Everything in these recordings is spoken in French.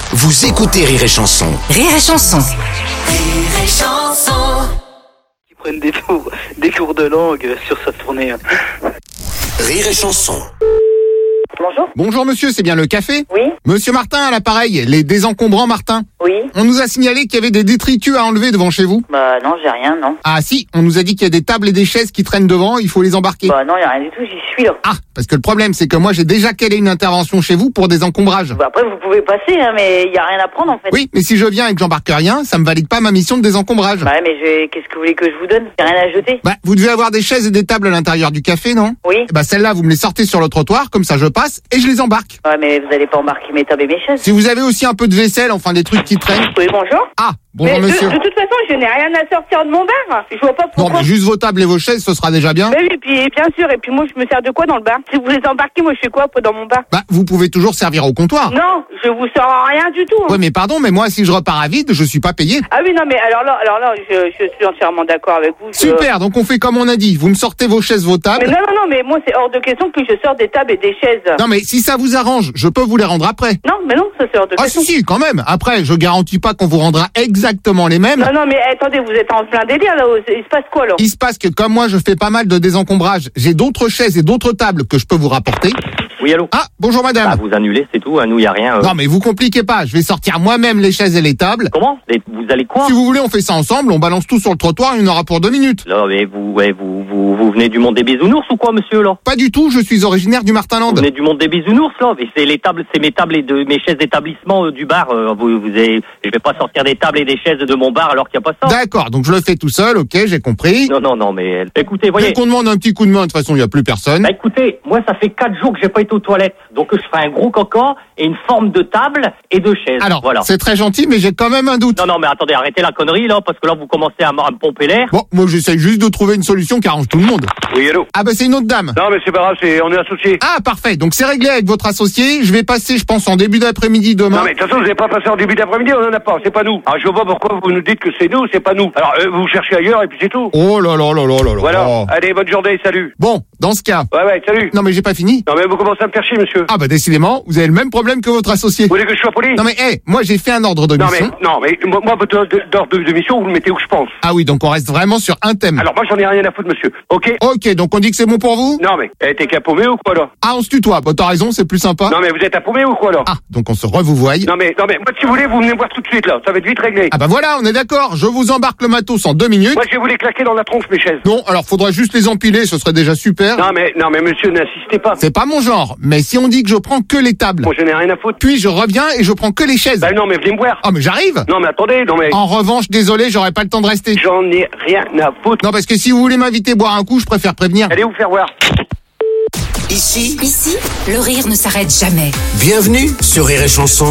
Vous écoutez Rire et Chanson. Rire et Chanson. Rire et Chanson. Qui prennent des cours de langue sur sa tournée. Rire et Chanson. Bonjour. Bonjour monsieur, c'est bien le café ? Oui. Monsieur Martin à l'appareil, les désencombrants Martin. Oui. On nous a signalé qu'il y avait des détritus à enlever devant chez vous. Bah non, j'ai rien, non. Ah si, on nous a dit qu'il y a des tables et des chaises qui traînent devant, il faut les embarquer. Bah non, y a rien du tout, j'y suis là. Ah, parce que le problème c'est que moi j'ai déjà calé une intervention chez vous pour des encombrages. Bah après vous pouvez passer, hein, mais y a rien à prendre en fait. Oui, mais si je viens et que j'embarque rien, ça me valide pas ma mission de désencombrage. Bah ouais, mais qu'est-ce que vous voulez que je vous donne? Y a rien à jeter. Bah, vous devez avoir des chaises et des tables à l'intérieur du café, non ? Oui. Bah celles-là, vous me les sortez sur le trottoir, comme ça je passe et je les embarque. Ouais, mais vous allez pas embarquer mes tables et mes chaises. Si vous avez aussi un peu de vaisselle, enfin des trucs qui traînent. Oui, bonjour. Ah, bonjour Mais monsieur. de toute façon, je n'ai rien à sortir de mon bar. Je vois pas Non, pourquoi. mais juste vos tables et vos chaises, ce sera déjà bien. Mais oui, et puis bien sûr. Et puis moi, je me sers de quoi dans le bar? Si vous les embarquez, moi, je fais quoi après dans mon bar? Bah, vous pouvez toujours servir au comptoir. Non, je vous sors rien du tout. Ouais, mais pardon, mais moi, si je repars à vide, je suis pas payé. Ah oui, non, mais alors là, je suis entièrement d'accord avec vous. Super, donc on fait comme on a dit. Vous me sortez vos chaises, vos tables. Mais non, mais moi, c'est hors de question que je sors des tables et des chaises. Non, mais si ça vous arrange, je peux vous les rendre après. Non, mais non, ça c'est hors de Ah question. si, quand même. Après, je garantis pas qu'on vous rendra exactement les mêmes. Non, mais attendez, vous êtes en plein délire là. Il se passe quoi là? Il se passe que comme moi, je fais pas mal de désencombrage, j'ai d'autres chaises et d'autres tables que je peux vous rapporter. Oui, allô? Ah, bonjour madame. Ah, vous annulez, c'est tout. À nous, il n'y a rien. Non, mais vous compliquez pas. Je vais sortir moi-même les chaises et les tables. Comment? Vous allez quoi? Si vous voulez, on fait ça ensemble. On balance tout sur le trottoir. Il y en aura pour 2 minutes. Là, mais vous venez du monde des bisounours ou quoi, monsieur, là? Pas du tout. Je suis originaire du Martinland. Vous venez du monde des bisounours, là? Mais c'est les tables, c'est mes tables et mes chaises d'établissement du bar. Je vais pas sortir des tables et des chaises de mon bar alors qu'il n'y a pas ça. D'accord. Donc je le fais tout seul. Ok, j'ai compris. Non, mais écoutez, voyez. Dès qu'on demande un petit coup de main, de toute façon, il n'y a plus personne. Bah écoutez, moi ça fait 4 jours que j'ai pas été aux toilettes, donc je ferai un gros caca et une forme de table et de chaise. Alors, voilà. c'est très gentil, mais j'ai quand même un doute. Non, mais attendez, arrêtez la connerie là, parce que là vous commencez à me pomper l'air. Bon, moi j'essaye juste de trouver une solution qui arrange tout le monde. Oui, allô? Ah bah c'est une autre dame. Non, mais c'est pas grave, on est associés. Ah parfait, donc c'est réglé avec votre associé. Je vais passer, je pense, en début d'après-midi demain. Non, mais de toute façon, vous n'avez pas passé en début d'après-midi, on en a pas, c'est pas nous. Alors, je vois pas pourquoi vous nous dites que c'est nous, c'est pas nous. Alors, vous cherchez ailleurs et puis c'est tout. Oh là là là là là là. Voilà. Allez, bonne journée, salut. Bon, dans ce cas. Ouais, salut. Non mais j'ai pas fini. Non, mais vous commencez à me faire chier, monsieur. Ah bah décidément, vous avez le même problème que votre associé. Vous voulez que je sois poli? Non mais moi j'ai fait un ordre de mission. Non, mais moi, votre ordre de mission, vous le mettez où je pense. Ah oui, donc on reste vraiment sur un thème. Alors, moi, j'en ai rien à foutre, monsieur. Ok? Ok, donc on dit que c'est bon pour vous? Non, mais, t'es qu'à paumer ou quoi, là? Ah, on se tutoie. Bah t'as raison, c'est plus sympa. Non, mais vous êtes à paumer ou quoi, là? Ah, donc on se revouvoie. Non, mais, moi, si vous voulez, vous venez me voir tout de suite, là. Ça va être vite réglé. Ah bah voilà, on est d'accord. Je vous embarque le matos en 2 minutes. Moi, je vais vous les claquer dans la tronche, mes chaises. Non, alors faudra juste les empiler, ce serait déjà super. Non, mais, monsieur, n'insistez pas. C'est pas mon genre, mais si on dit que je prends que les tables, Moi, je n'ai rien à foutre. puis je reviens et je prends que les chaises. Bah, non, mais venez me voir. Ah mais j'arrive. Non, mais attendez, En revanche, désolé, j'aurai pas le temps de rester. J'en ai rien à foutre. Non, parce que si vous voulez m'inviter boire un coup, je préfère prévenir. Allez vous faire voir. Ici, le rire ne s'arrête jamais. bienvenue sur Rire et Chanson.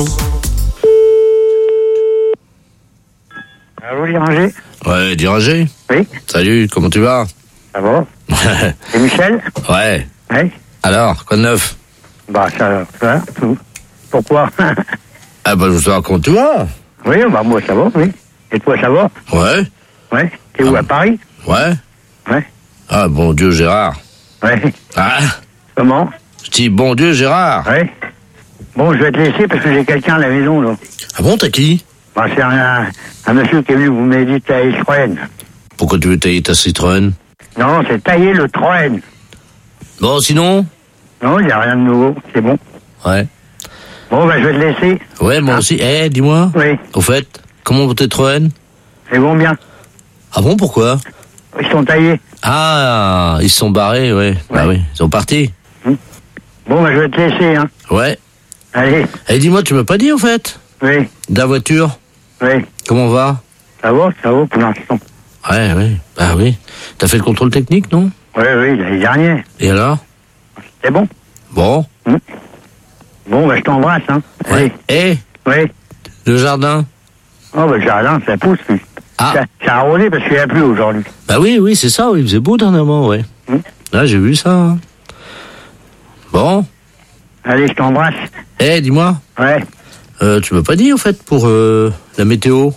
Allô, Diranger? Ouais, Diranger. Oui, Salut, comment tu vas? ça va? C'est Michel? Ouais. Oui. Alors, quoi de neuf? Bah, ça tout. Pourquoi? Ah bah, je veux savoir comment tu vas. Oui, bah, moi, ça va, oui. Et toi, ça va? Ouais. Ouais. T'es où, à Paris? Ouais. Ouais. Ah, bon Dieu, Gérard. Ouais. Ah, Comment? je dis bon Dieu, Gérard. Ouais. Bon, je vais te laisser parce que j'ai quelqu'un à la maison, là. Ah bon, t'as qui? Bah, c'est un monsieur qui est venu vous m'aider tailler le Citroën. Pourquoi tu veux tailler ta Citroën? Non, c'est tailler le Citroën. Bon, sinon? Non, il n'y a rien de nouveau, c'est bon. Ouais. Bon, bah, je vais te laisser. Ouais, moi aussi. Eh, dis-moi. Oui, Au fait, comment va tes Citroën? c'est bon, bien. Ah bon, pourquoi? Ils sont taillés. Ah, ils se sont barrés, ouais. Bah oui, ils sont partis. Bon, bah, je vais te laisser, hein. Ouais. Allez, Eh, dis-moi, tu m'as pas dit, au fait? oui, De la voiture? oui. Comment va? Ça va pour l'instant. Ouais, oui. Bah oui. T'as fait le contrôle technique, non? Oui, l'année dernière. Et alors? C'est bon. Bon. Bon, bah, je t'embrasse, hein. Ouais. Allez. Eh, Oui. le jardin? Oh, bah, le jardin, ça pousse, lui. Ah. Ça a arrosé parce qu'il n'y a plus aujourd'hui. Bah oui, c'est ça, oui. Il faisait beau dernièrement, ouais. Là, j'ai vu ça. Hein. Bon. Allez, je t'embrasse. Eh, dis-moi. Ouais. Tu m'as pas dit, au fait, pour la météo?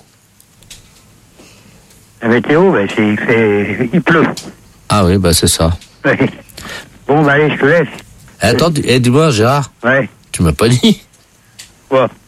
La météo, bah, il pleut. Ah oui, bah c'est ça. Oui. Bon, bah, allez, je te laisse. Eh, attends, dis-moi, Gérard. Ouais. Tu m'as pas dit? Quoi?